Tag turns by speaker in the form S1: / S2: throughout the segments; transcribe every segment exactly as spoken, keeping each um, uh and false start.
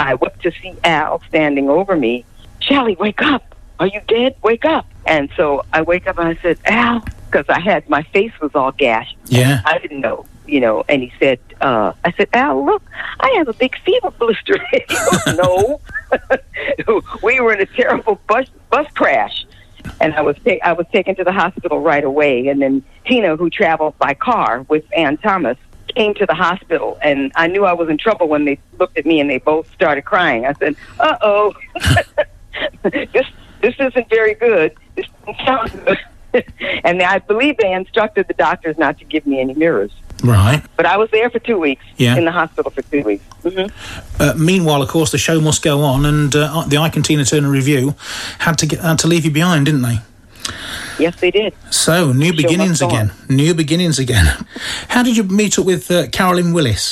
S1: I went to see Al standing over me. Shelly, wake up. Are you dead? Wake up. And so I wake up and I said, Al, because I had, my face was all gashed.
S2: Yeah.
S1: I didn't know, you know, and he said, uh, I said, Al, look, I have a big fever blister. He goes, no. We were in a terrible bus, bus crash. And I was ta- I was taken to the hospital right away. And then Tina, who traveled by car with Ann Thomas, came to the hospital. And I knew I was in trouble when they looked at me and they both started crying. I said, uh-oh, this this isn't very good. This doesn't sound good. And I believe they instructed the doctors not to give me any mirrors.
S2: Right.
S1: But I was there for two weeks,
S2: yeah.
S1: in the hospital for two weeks. Mm-hmm.
S2: Uh, meanwhile, of course, the show must go on, and uh, the Ike and Tina Turner Review had to get, had to leave you behind, didn't they?
S1: Yes, they did.
S2: So, new
S1: The show
S2: beginnings
S1: must go
S2: again.
S1: on.
S2: New beginnings again. How did you meet up with uh, Carolyn Willis?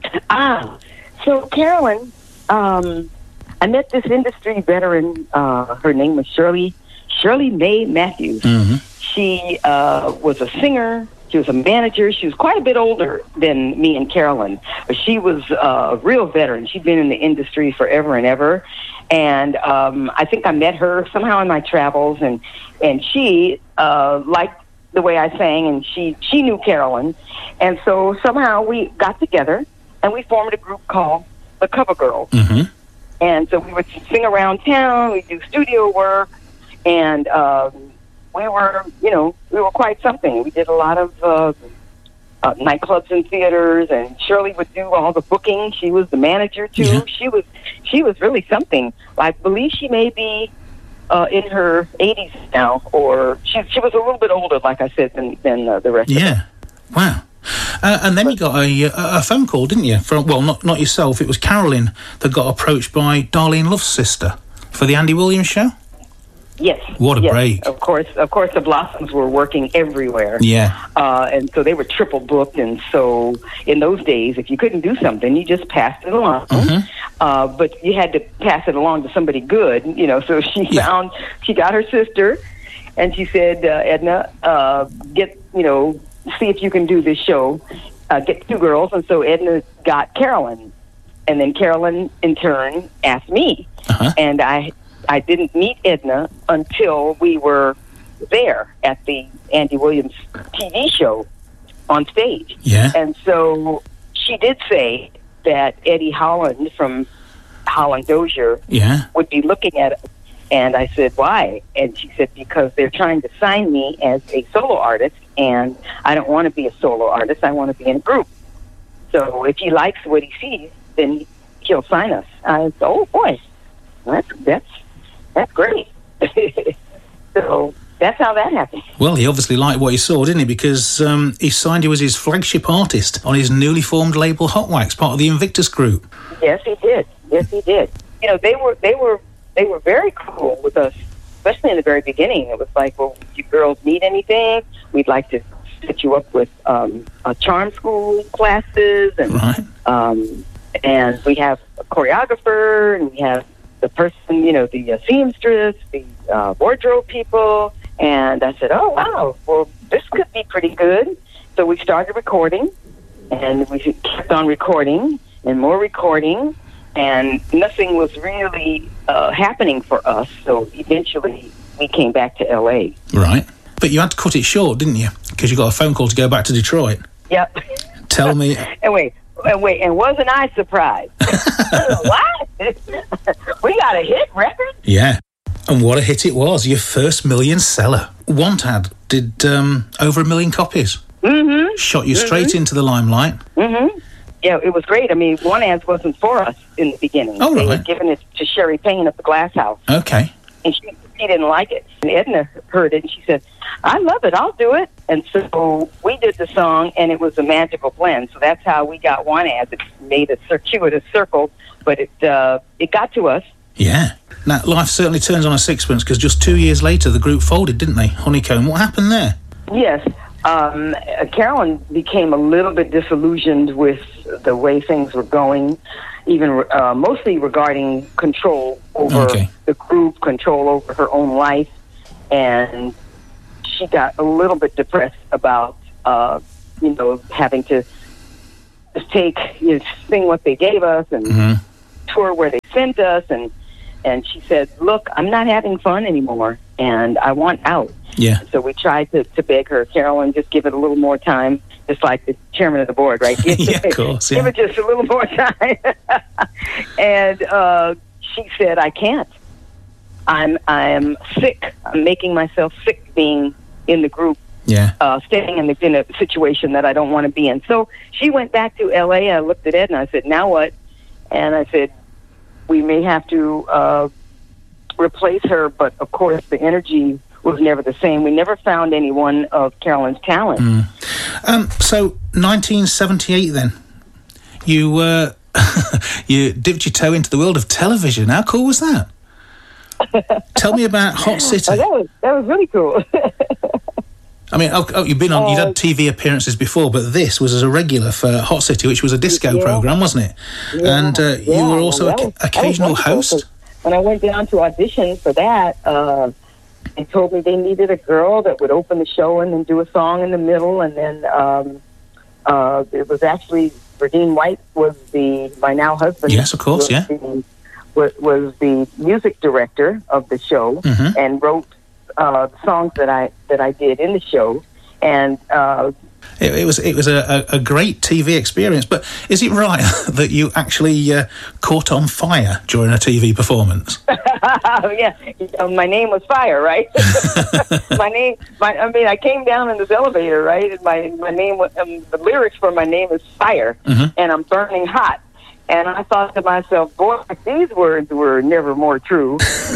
S1: Ah, so Carolyn, um, I met this industry veteran. Uh, her name was Shirley Shirley Mae Matthews.
S2: Mm-hmm.
S1: She uh, was a singer. She was a manager. She was quite a bit older than me and Carolyn, but she was uh, a real veteran. She'd been in the industry forever and ever. And um, I think I met her somehow in my travels, and and she uh, liked the way I sang, and she, she knew Carolyn. And so somehow we got together, and we formed a group called the Cover Girls.
S2: Mm-hmm.
S1: And so we would sing around town, we'd do studio work, and um, we were, you know, we were quite something. We did a lot of uh, uh, nightclubs and theaters, and Shirley would do all the booking. She was the manager too.
S2: Yeah.
S1: She was, she was really something. I believe she may be uh, in her eighties now, or she she was a little bit older, like I said, than than uh, the rest.
S2: Yeah.
S1: of them.
S2: Wow. Uh, and then you got a, a phone call, didn't you? From, well, not not yourself. It was Carolyn that got approached by Darlene Love's sister for the Andy Williams show.
S1: Yes.
S2: What a
S1: yes.
S2: break.
S1: Of course, of course, the Blossoms were working everywhere.
S2: Yeah.
S1: Uh, and so they were triple booked. And so in those days, if you couldn't do something, you just passed it along.
S2: Mm-hmm.
S1: Uh, but you had to pass it along to somebody good, you know. So she
S2: Yeah.
S1: found, she got her sister, and she said, uh, Edna, uh, get, you know, see if you can do this show. Uh, get two girls. And so Edna got Carolyn. And then Carolyn, in turn, asked me.
S2: Uh-huh.
S1: And I... I didn't meet Edna until we were there at the Andy Williams T V show on stage.
S2: Yeah.
S1: And so she did say that Eddie Holland from Holland Dozier
S2: Yeah.
S1: would be looking at it. And I said, why? And she said, because they're trying to sign me as a solo artist, and I don't want to be a solo artist. I want to be in a group. So if he likes what he sees, then he'll sign us. I said, oh, boy, that's that's That's great. So that's how that happened.
S2: Well, he obviously liked what he saw, didn't he? Because um, he signed you as his flagship artist on his newly formed label Hot Wax, part of the Invictus Group.
S1: Yes, he did. Yes, he did. You know, they were they were they were very cool with us, especially in the very beginning. It was like, well, do you girls need anything? We'd like to set you up with um, a charm school classes, and
S2: Right.
S1: um, and we have a choreographer, and we have the person, you know, the uh, seamstress, the uh, wardrobe people. And I said, oh, wow, well, this could be pretty good. So we started recording, and we kept on recording and more recording, and nothing was really uh, happening for us. So eventually we came back to L A.
S2: Right. But you had to cut it short, didn't you? Because you got a phone call to go back to Detroit.
S1: Yep.
S2: Tell me...
S1: And wait, and wait, and wasn't I surprised? What? We got a hit record?
S2: Yeah. And what a hit it was. Your first million seller. Want Ad did um, over a million copies.
S1: Mm-hmm.
S2: Shot you
S1: Mm-hmm.
S2: straight into the limelight.
S1: Mm-hmm. Yeah, it was great. I mean, One Ads wasn't for us in the beginning.
S2: Oh,
S1: they
S2: right.
S1: had given it to Sherry Payne at the Glass House,
S2: Okay.
S1: and she, she didn't like it. And Edna heard it, and she said, I love it. I'll do it. And so we did the song, and it was a magical blend. So that's how we got One Ads. It made a circuitous circle, but it uh, it got to us.
S2: Yeah. Now, life certainly turns on a sixpence, because just two years later, the group folded, didn't they? Honeycomb. What happened there?
S1: Yes. Um, uh, Carolyn became a little bit disillusioned with the way things were going, even uh, mostly regarding control over
S2: Okay.
S1: the group, control over her own life, and she got a little bit depressed about, uh, you know, having to just take, you know, sing what they gave us and
S2: Mm-hmm.
S1: tour where they sent us, and and she said, "Look, I'm not having fun anymore, and I want out."
S2: Yeah.
S1: So we tried to, to beg her, Carolyn, just give it a little more time, just like the chairman of the board, right? Give,
S2: Yeah, of course, yeah.
S1: Give it just a little more time. And uh, she said, "I can't. I'm I'm sick. I'm making myself sick being in the group,
S2: Yeah.
S1: uh, staying in, the, in a situation that I don't want to be in." So she went back to L A. I looked at Ed and I said, "Now what?" And I said, "We may have to uh, replace her, but of course the energy was never the same. We never found anyone of Carolyn's talent."
S2: Mm. Um, so, nineteen seventy-eight then, you uh, you dipped your toe into the world of television. How cool was that? Tell me about Hot City.
S1: Oh, that was that was really cool.
S2: I mean, oh, oh, you've been on,
S1: Uh,
S2: you'd had T V appearances before, but this was as a regular for Hot City, which was a disco
S1: Yeah.
S2: program, wasn't it?
S1: Yeah,
S2: and uh,
S1: yeah,
S2: you were also
S1: well, that
S2: a
S1: was-
S2: occasional
S1: that was wonderful,
S2: host.
S1: 'cause when I went down to audition for that, uh, they told me they needed a girl that would open the show and then do a song in the middle, and then um, uh, it was actually Verdine White was the my now husband.
S2: Yes, of course,
S1: was
S2: yeah.
S1: The, was, was the music director of the show
S2: Mhm.
S1: and wrote uh, the songs that I that I did in the show, and uh,
S2: It, it was it was a, a, a great T V experience. But is it right that you actually uh, caught on fire during a T V performance?
S1: yeah, you know, my name was Fire, right? my name, my I mean, I came down in this elevator, right? And my my name was um, the lyrics for my name is Fire,
S2: Mhm.
S1: and I'm burning hot. And I thought to myself, boy, these words were never more true.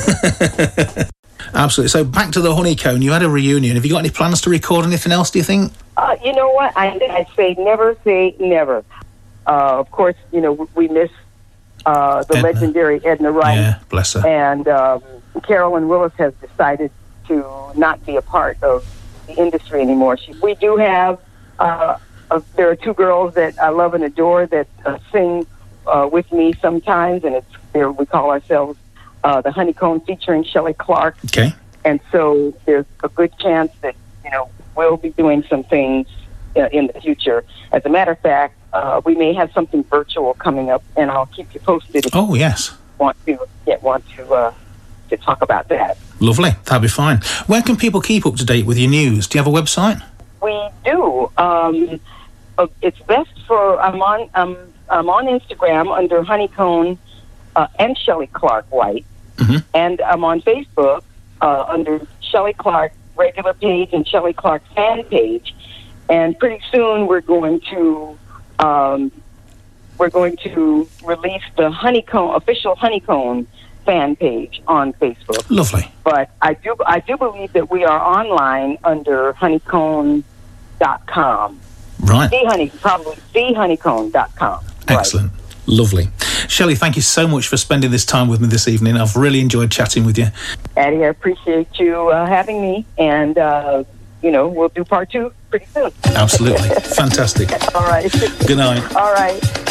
S2: Absolutely. So back to the Honeycomb. You had a reunion. Have you got any plans to record anything else, do you think?
S1: Uh, you know what? I, I say never say never. Uh, of course, you know, we miss uh, the
S2: Edna.
S1: legendary Edna Wright.
S2: Yeah, bless her.
S1: And um, Carolyn Willis has decided to not be a part of the industry anymore. She, we do have, uh, uh, there are two girls that I love and adore that uh, sing uh, with me sometimes, and it's there. We call ourselves uh, the Honeycomb featuring Shelley Clark.
S2: Okay.
S1: And so there's a good chance that, you know, we'll be doing some things uh, in the future. As a matter of fact, uh, we may have something virtual coming up, and I'll keep you posted if
S2: Oh, yes.
S1: you want to, yeah, want to, uh, to talk about that.
S2: Lovely. That'd be fine. Where can people keep up to date with your news? Do you have a website?
S1: We do. Um, uh, it's best for, I'm on, um, I'm on Instagram under Honeycomb uh, and Shelley Clark White,
S2: Mhm.
S1: and I'm on Facebook uh, under Shelley Clark regular page and Shelley Clark fan page. And pretty soon we're going to um, we're going to release the Honeycomb official Honeycomb fan page on Facebook.
S2: Lovely.
S1: But I do I do believe that we are online under honeycomb dot com.
S2: Right.
S1: The honey probably the honeycomb dot com.
S2: Excellent. Lovely. Shelley, thank you so much for spending this time with me this evening. I've really enjoyed chatting with you.
S1: Addie, I appreciate you uh, having me, and uh, you know, we'll do part two pretty soon.
S2: Absolutely. Fantastic.
S1: All right.
S2: Good night.
S1: All right.